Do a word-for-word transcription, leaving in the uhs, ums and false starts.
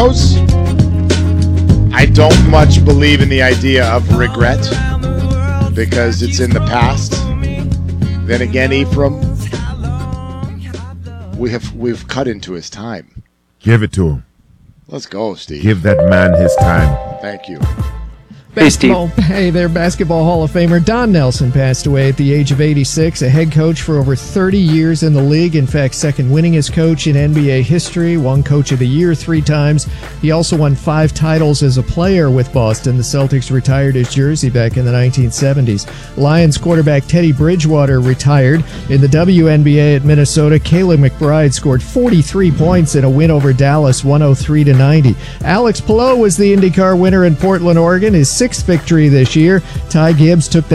I don't much believe in the idea of regret because it's in the past. Then again, Ephraim, we have we've cut into his time. Give it to him. Let's go, Steve. Give that man his time. Thank you. Basketball, hey there, Basketball Hall of Famer Don Nelson passed away at the age of eighty-six, a head coach for over thirty years in the league. In fact, second winningest coach in N B A history, won Coach of the Year three times. He also won five titles as a player with Boston. The Celtics retired his jersey back in the nineteen seventies. Lions quarterback Teddy Bridgewater retired. In the W N B A at Minnesota, Kayla McBride scored forty-three points in a win over Dallas, one oh three to ninety. Alex Palou was the IndyCar winner in Portland, Oregon, his sixth victory this year. Ty Gibbs took the